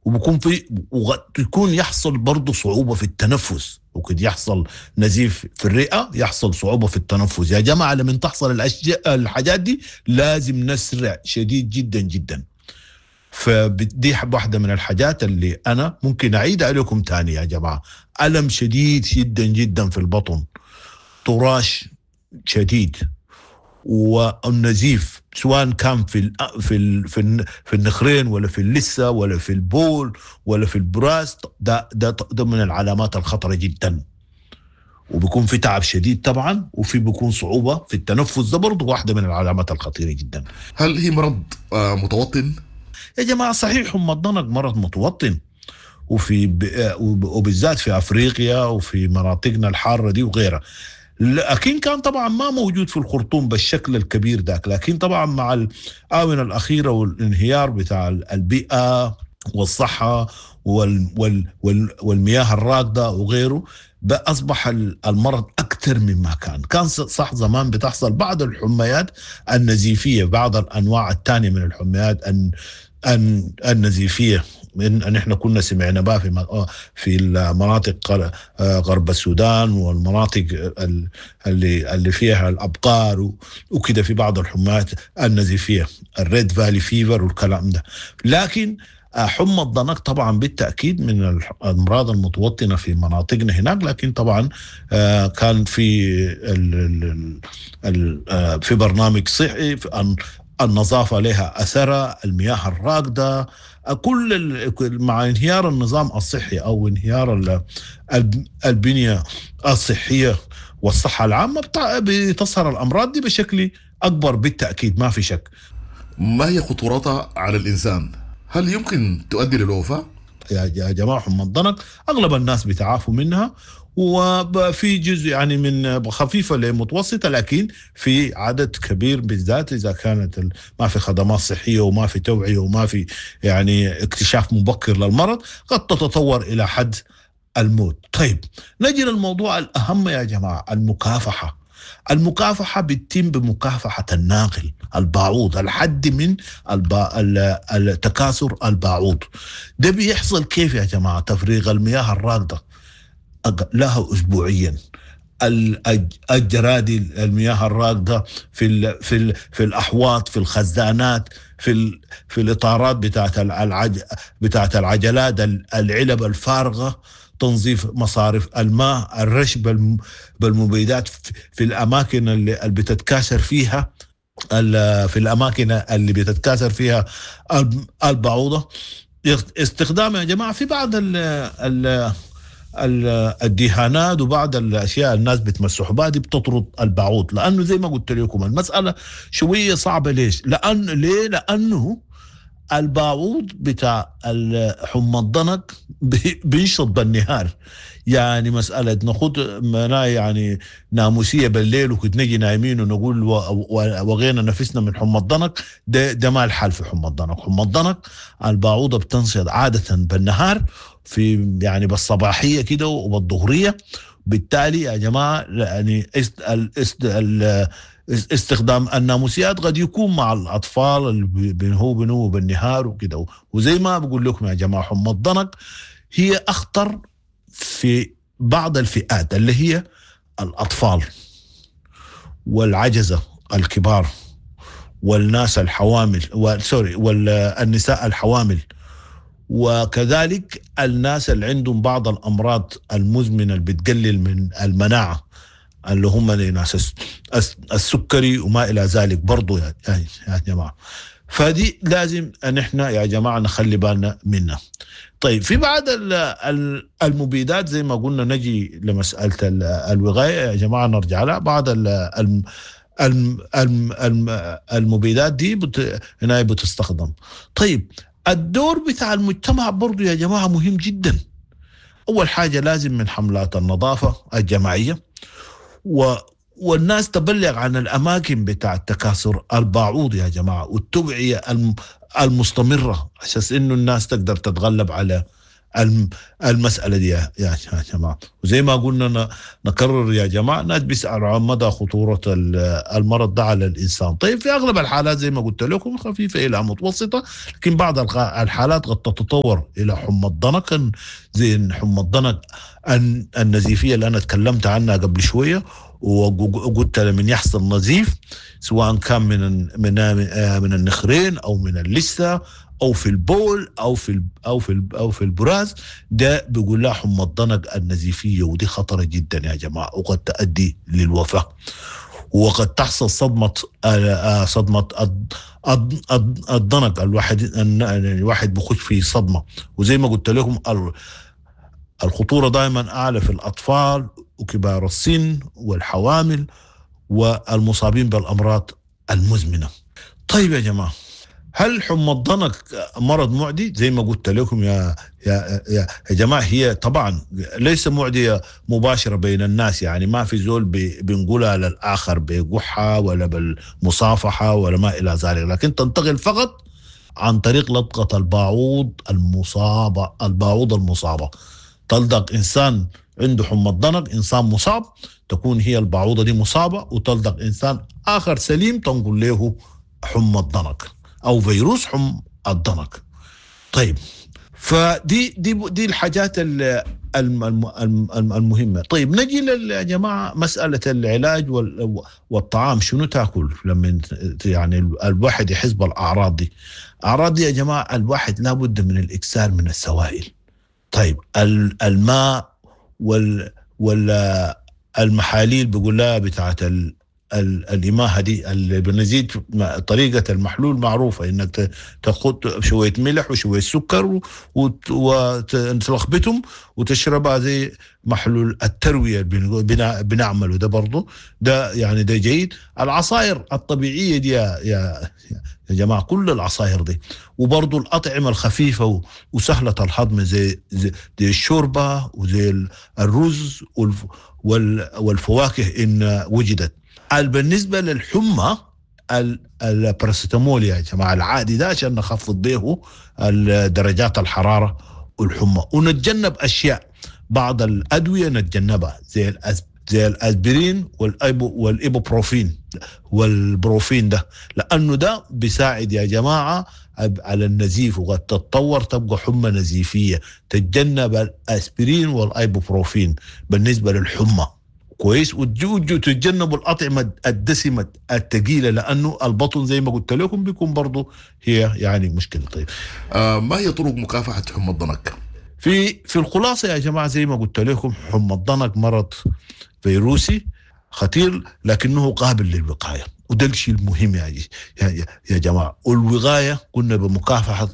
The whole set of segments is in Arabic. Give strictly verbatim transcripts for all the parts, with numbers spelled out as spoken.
وبكون في ويكون يحصل برضو صعوبة في التنفس، وقد يحصل نزيف في الرئة، يحصل صعوبة في التنفس. يا جماعة لما تحصل الأشياء الحاجات دي لازم نسرع شديد جدا جدا. فدي واحدة من الحاجات اللي أنا ممكن أعيد عليكم تاني يا جماعة. ألم شديد جدا جدا في البطن، طراش شديد، والنزيف سواء كان في ال في ال في, ال في النخرين ولا في اللثة ولا في البول ولا في البراس، ده ده ده من العلامات الخطرة جدا. وبيكون في تعب شديد طبعا، وفي بيكون صعوبة في التنفس، ده برضه واحدة من العلامات الخطيرة جدا. هل هي مرض آه متوطن؟ يا جماعة صحيح حمى الضنك مرض متوطن، وفي وبالذات في أفريقيا وفي مناطقنا الحارة دي وغيرها. لكن كان طبعا ما موجود في الخرطوم بالشكل الكبير ذاك، لكن طبعا مع الآونة الأخيرة والانهيار بتاع البيئة والصحة وال وال وال والمياه الراكدة وغيره، أصبح المرض أكثر مما كان. كان صح زمان بتحصل بعض الحميات النزيفية، بعض الأنواع الثانية من الحميات النزيفية من أن احنا كنا سمعنا بها في في المناطق غرب السودان والمناطق اللي اللي فيها الأبقار وكده، في بعض الحميات النزيفية الريد فالي فيفر والكلام ده. لكن حمى الضنك طبعا بالتأكيد من الأمراض المتوطنة في مناطقنا هناك، لكن طبعا كان في في برنامج صحي، النظافة لها أثرها، المياه الراكدة، كل مع انهيار النظام الصحي أو انهيار البنية الصحية والصحة العامة بتظهر الأمراض دي بشكل أكبر بالتأكيد، ما في شك. ما هي خطورتها على الإنسان؟ هل يمكن تؤدي للوفاة؟ يا جماعة حمى الضنك أغلب الناس بيتعافوا منها، وفي جزء يعني من خفيفة لمتوسطة، لكن في عدد كبير بالذات إذا كانت ما في خدمات صحية وما في توعية وما في يعني اكتشاف مبكر للمرض، قد تتطور إلى حد الموت. طيب نجي للموضوع الأهم يا جماعة، المكافحة. المكافحة بتتم بمكافحة الناقل البعوض، الحد من التكاثر البعوض. ده بيحصل كيف يا جماعة؟ تفريغ المياه الراكدة لها أسبوعيا، الجرادي المياه الراكدة في ال في ال في الأحواض، في الخزانات، في ال في الإطارات بتاعت العج بتاعت العجلات، العلب الفارغة، تنظيف مصارف الماء، الرش بالمبيدات في الأماكن اللي بتتكاثر فيها في الأماكن اللي بتتكاثر فيها البعوضة. استخدام يا جماعة في بعض ال ال الدهانات وبعض الأشياء الناس بتمسح بها دي بتطرد البعوض، لأنه زي ما قلت لكم المسألة شوية صعبة. ليش؟ لأن ليه؟ لأنه البعوض بتاع حمى الضنك بينشط بالنهار، يعني مسألة ناخد منا يعني ناموسية بالليل وكنت نجي نايمين ونقول وغينا نفسنا من حمى الضنك، ده, ده ما الحال في حمى الضنك. حمى الضنك البعوضة بتنشط عادة بالنهار، في يعني بالصباحية كده وبالظهرية. بالتالي يا جماعة يعني است است استخدام الناموسيات قد يكون مع الأطفال اللي بينهوا بينهوا بالنهار وكده. وزي ما بقول لكم يا جماعة حمى الضنك هي أخطر في بعض الفئات اللي هي الأطفال والعجزة الكبار والناس الحوامل والسوري والنساء الحوامل، وكذلك الناس اللي عندهم بعض الأمراض المزمنة اللي بتقلل من المناعة، اللي هم ناس السكري وما إلى ذلك برضو يا, يا جماعة. فدي لازم أن احنا يا جماعة نخلي بالنا منها. طيب في بعض المبيدات زي ما قلنا، نجي لمسألة الوقاية يا جماعة نرجع لها. بعض المبيدات دي بت... هنا بتستخدم. طيب الدور بتاع المجتمع برضو يا جماعة مهم جدا. أول حاجة لازم من حملات النظافة الجماعية، و والناس تبلغ عن الأماكن بتاع التكاثر البعوض يا جماعة، والتوعية المستمرة عشان إنه الناس تقدر تتغلب على المسألة دي يا يا جماعة. وزي ما قلنا نكرر يا جماعة، ناس بيسألوا عن مدى خطورة المرض ده على الإنسان. طيب في أغلب الحالات زي ما قلت لكم خفيفة إلى متوسطة، لكن بعض الحالات قد تتطور إلى حمى الضنك، زي حمى الضنك النزيفية اللي أنا تكلمت عنها قبل شوية، وقلت من يحصل نزيف سواء كان من من من النخرين أو من اللثة أو في البول أو في أو في أو في البراز، ده بيقول لها حمى الضنك النزيفية، ودي خطرة جدا يا جماعة، وقد تؤدي للوفاة. وقد تحصل صدمة صدمة الضنك، الواحد الواحد بيخش في صدمة. وزي ما قلت لكم الخطورة دائما أعلى في الأطفال وكبار السن والحوامل والمصابين بالأمراض المزمنة. طيب يا جماعة، هل حمى الضنك مرض معدي؟ زي ما قلت لكم يا يا يا, يا جماعة، هي طبعا ليس معدية مباشرة بين الناس، يعني ما في زول بنقولها للآخر بقحة ولا بالمصافحة ولا ما إلى ذلك، لكن تنتقل فقط عن طريق لطقة الباعوض المصابة. الباعوض المصابة تلدق إنسان عنده حمى الضنك، إنسان مصاب، تكون هي الباعوضة دي مصابة، وتلدق إنسان آخر سليم تنقل له حمى الضنك أو فيروس حمى الضنك. طيب فدي دي دي الحاجات المهمة. طيب نجي يا جماعة مسألة العلاج والطعام، شنو تأكل لما يعني الواحد يحس بالأعراض دي؟ أعراض دي يا جماعة الواحد لابد من الإكثار من السوائل. طيب الماء وال والمحاليل بيقول لها بتاعت الإماهة دي اللي بنزيد طريقة المحلول معروفة، إنك تاخد شوية ملح وشوية سكر وتلخبطهم وتشربها زي محلول التروية بنعمله ده برضو، ده يعني ده جيد. العصائر الطبيعية دي يا, يا, يا جماعة، كل العصائر دي، وبرضو الأطعمة الخفيفة وسهلة الهضم زي, زي, زي الشوربة وزي الرز والفواكه إن وجدت. بالنسبة للحمى الباراسيتامول يا جماعة العادي ده عشان نخفض به درجات الحرارة والحمى، ونتجنب أشياء بعض الأدوية نتجنبها زي الأز زي الأسبرين والأيبو والإيبوبروفين والبروفين ده، لأنه ده بيساعد يا جماعة على النزيف، وقد تتطور تبقى حمى نزيفية. تتجنب الأسبرين والأيبوبروفين بالنسبة للحمى كويس، وتجوجوا تتجنبوا الأطعمة الدسمة الثقيلة، لأنه البطن زي ما قلت لكم بيكون برضو هي يعني مشكلة. طيب آه ما هي طرق مكافحة حمى الضنك؟ في في الخلاصة يا جماعة زي ما قلت لكم حمى الضنك مرض فيروسي خطير لكنه قابل للوقاية، وده الشيء المهم يا, يا, يا جماعة. والوقاية قلنا بمكافحة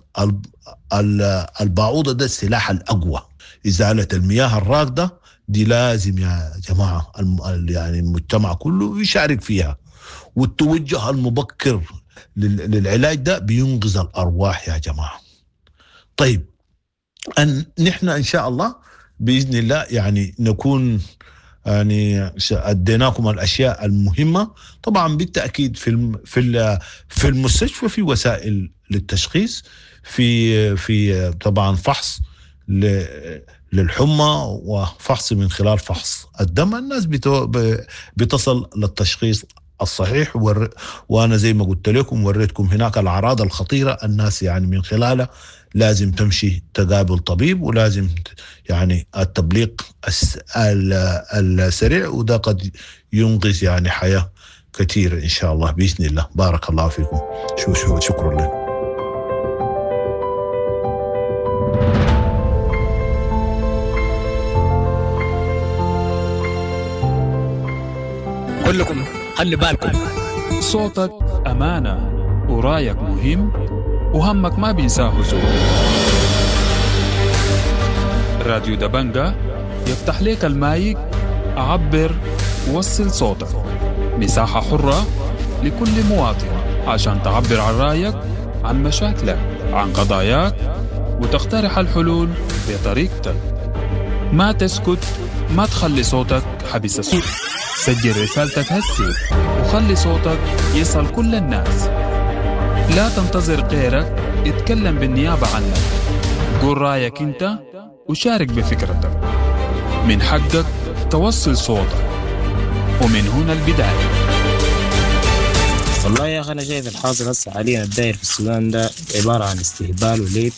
الباعوضة، ده السلاح الأقوى. إزالة المياه الراكدة دي لازم يا جماعة يعني المجتمع كله يشارك فيها، والتوجه المبكر للعلاج ده بينقذ الأرواح يا جماعة. طيب أن نحن إن شاء الله بإذن الله يعني نكون يعني أديناكم الأشياء المهمة. طبعا بالتأكيد في في في المستشفى في وسائل للتشخيص، في في طبعا فحص للحمى وفحص من خلال فحص الدم. الناس بتصل للتشخيص الصحيح، وأنا زي ما قلت لكم وريتكم هناك الأعراض الخطيرة الناس يعني من خلالها لازم تمشي تقابل طبيب، ولازم يعني التبليغ السريع، وده قد ينقذ يعني حياة كثيرة إن شاء الله بإذن الله. بارك الله فيكم. شو شو شكرا لكم. كلكم خلي بالكم، صوتك أمانة ورايك مهم وهمك ما بينساه زول. راديو دبنجة يفتح لك المايك، عبر ووصل صوتك، مساحة حرة لكل مواطن عشان تعبر عن رايك، عن مشاكلك، عن قضاياك، وتقترح الحلول بطريقتك. ما تسكت، ما تخلي صوتك حبس الصوت. سجل رسالتك هسي وخلي صوتك يصل كل الناس. لا تنتظر غيرك يتكلم بالنيابة عنك، قول رأيك انت وشارك بفكرتك. من حقك توصل صوتك، ومن هنا البداية. والله يا أخي أنا شايف الحاصل هسه حاليا الداير في السودان ده عبارة عن استهبال وليب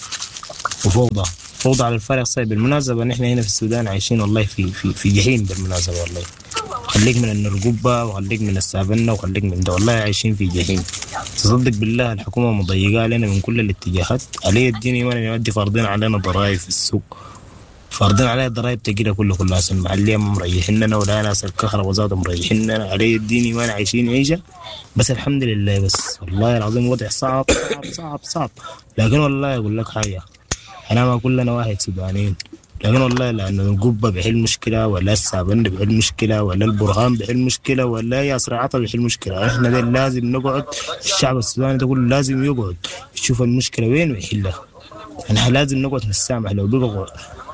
وفوضى، فوضى على الفارغ الصبي. بالمناسبة نحن هنا في السودان عايشين والله في في في جحيم بالمناسبة. والله خليك من النرقوبة وخليك من السابنة وخليك من ده، والله عايشين في جحيم. تصدق بالله الحكومة مضيقة لنا من كل الاتجاهات. علي الدين يوانا يودي فارضين علينا ضرائب في السوق، فارضين علينا ضرائب تقيلة كله كلها. المحلية مريحيننا ولا ناس الكهرباء زادوا مريحيننا. علي الدين يوانا عايشين عيشة بس الحمد لله. بس والله العظيم وضع صعب صعب صعب صعب. لكن والله أقول لك حاجة، أنا ما كلنا واحد سودانيين، لكن والله لأنه القبة بحل مشكلة ولا السابن بحل مشكلة ولا البرهان بحل مشكلة ولا ياسر عطا بحل مشكلة. إحنا ده لازم نقعد، الشعب السوداني ده كله لازم يقعد يشوف المشكلة وين ويحلها. إحنا لازم نقعد نسامح. لو بقى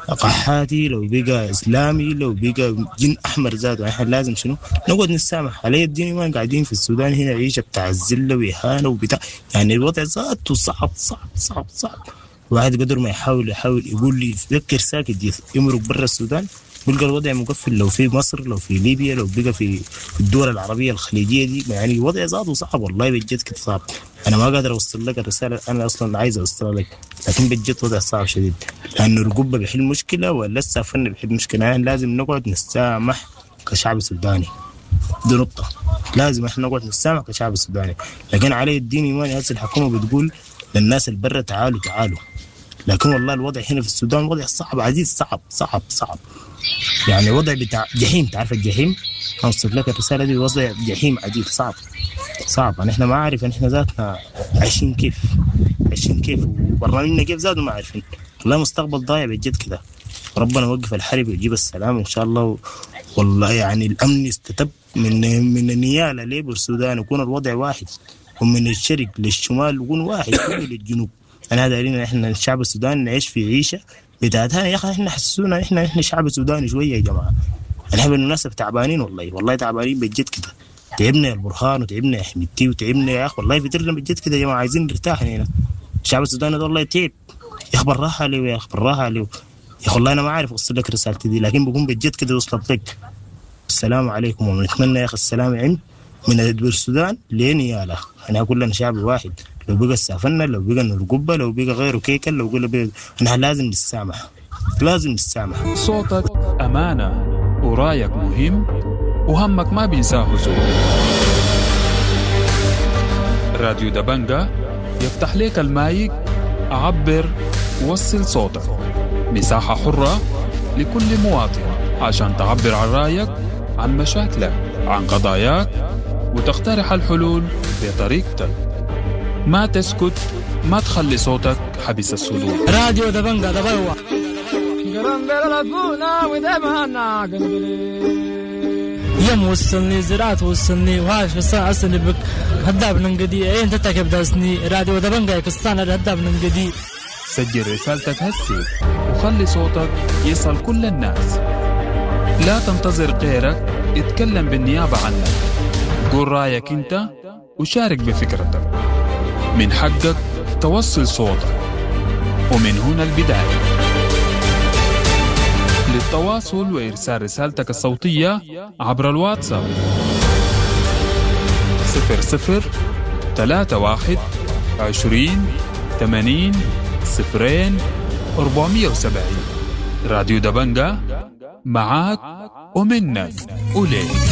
قحاتي، لو بقى إسلامي، لو بقى جن أحمر ذاته، إحنا لازم شنو نقعد نسامح. علي الدين ما قاعدين في السودان هنا عيشة بتاع الزلة وإهانة وبتاع، يعني الوضع ذاته صعب صعب صعب صعب. واحد قدر ما يحاول يحاول يقول لي يفكر ساكت يمرق برا السودان، بلقى الوضع مقفل. لو في مصر، لو في ليبيا، لو بقى في الدول العربية الخليجية دي، يعني الوضع ذاته صعب والله بجد كده صعب. أنا ما قادر أوصل لك الرسالة أنا أصلا عايز أوصلها لك، لكن بجد وضع صعب شديد. لأنه الرقبة بيحل مشكلة ولا السافن بيحل مشكلة. يعني لازم نقعد نسامح كشعب سوداني، دي نقطة. لازم إحنا نقعد نسامح كشعب سوداني. لكن علي الدين يماني هسه الحكومة بتقول للناس البرة تعالوا تعالوا، لكن والله الوضع هنا في السودان وضع صعب عزيز، صعب صعب صعب. يعني وضع بتاع جحيم. تعرف الجحيم؟ أوصل لك الرسالة دي، وضع جحيم عزيز صعب صعب. نحن ما عارف نحن ذاتنا عايشين كيف عايشين كيف وبرنامجنا كيف زادوا ما عارفين. والله مستقبل ضايع بجد كده. ربنا يوقف الحرب ويجيب السلام إن شاء الله. والله يعني الأمن يستتب من من النيالة ليبر السودان، يكون الوضع واحد، ومن الشرق للشمال يكون واحد، كله للجنوب. أنا هذا علينا إحنا الشعب السوداني نعيش في عيشة بتاعتها. يا أخي إحنا حسونا إحنا إحنا شعب سوداني شوية يا جماعة. إحنا بالمناسبة تعبانين والله والله تعبانين بجد كده. تعبنا يا البرهان وتعبنا يا حميدتي وتعبنا يا أخي والله بدرنا بجد كده يا جماعة. عايزين نرتاح هنا. الشعب السوداني ده والله تعب يا أخي، بالراحة عليه يا أخي بالراحة عليه يا أخي. والله أنا ما عارف أوصل لك رسالتي دي، لكن بكون بجد كده وصلت لك. السلام عليكم، ونتمنى يا أخي السلام عم من السودان لنيالا. أنا كلنا شعب واحد. لو بقى السافنة، لو بقى الرقبة، لو بقى غيره كيكل، لو بقى نحن لازم نسامح، لازم نسامح. صوتك أمانة ورايك مهم وهمك ما بينساه زول. راديو دبنجة يفتح لك المايك، عبر وصل صوتك. مساحة حرة لكل مواطن عشان تعبر عن رايك، عن مشاكلك، عن قضاياك، وتقترح الحلول بطريقتك. ما تسكت، ما تخلي صوتك حبس الصدور. راديو دبنجة دبوا يم وصلني زراعة وصلني وهاش فصان أصلي بك هداب ننقدي أين تتكب داسني. راديو دبنجة يكستان هداب ننقدي. سجل رسالتك هسي وخلي صوتك يصل كل الناس. لا تنتظر غيرك اتكلم بالنيابة عنك. قول رأيك انت وشارك بفكرتك. من حقك توصل صوتك، ومن هنا البداية. للتواصل وإرسال رسالتك الصوتية عبر الواتساب صفر صفر ثلاثة واحد عشرين ثمانين صفرين أربعمية وسبعين. راديو دبنجة معاك ومنك وليك.